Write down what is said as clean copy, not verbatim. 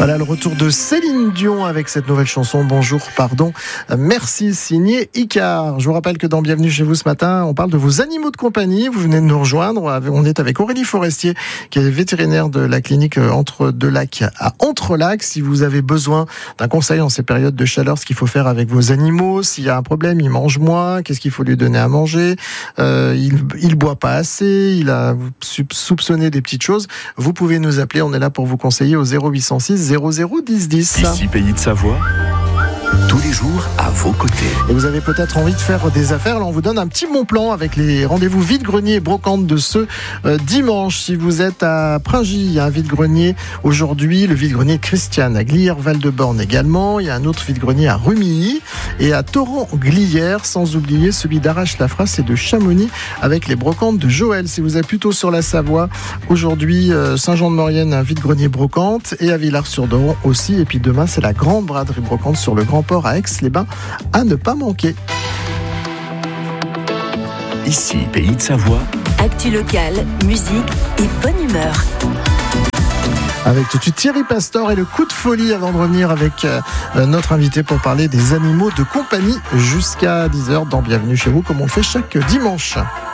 Voilà le retour de Céline Dion avec cette nouvelle chanson Bonjour, pardon, merci, signé Icar. Je vous rappelle que dans Bienvenue chez vous ce matin, on parle de vos animaux de compagnie. Vous venez de nous rejoindre. On est avec Aurélie Forestier, qui est vétérinaire de la clinique Entre-deux-Lacs à Entrelacs. Si vous avez besoin d'un conseil en ces périodes de chaleur, ce qu'il faut faire avec vos animaux, s'il y a un problème, il mange moins, qu'est-ce qu'il faut lui donner à manger, il boit pas assez, il a soupçonné des petites choses, vous pouvez nous appeler. On est là pour vous conseiller au 0806 00 10 10. Ici Pays de Savoie, tous les jours à vos côtés. Et vous avez peut-être envie de faire des affaires. Là, on vous donne un petit bon plan avec les rendez-vous vide-grenier et brocante de ce dimanche. Si vous êtes à Pringy, il y a un vide-grenier aujourd'hui, le vide-grenier Christiane à Glières-Val-de-Borne également. Il y a un autre vide-grenier à Rumilly et à Torrent-Glières, sans oublier celui d'Arrache-la-Frasse et de Chamonix avec les brocantes de Joël. Si vous êtes plutôt sur la Savoie, aujourd'hui, Saint-Jean-de-Maurienne, un vide-grenier brocante et à Villars-sur-Doron aussi. Et puis demain, c'est la grande braderie brocante sur le Grand Port à Aix-les-Bains à ne pas manquer. Ici Pays de Savoie. Actu locale, musique et bonne humeur. Avec tout de suite Thierry Pastor et le coup de folie avant de revenir avec notre invité pour parler des animaux de compagnie jusqu'à 10h dans Bienvenue chez vous, comme on le fait chaque dimanche.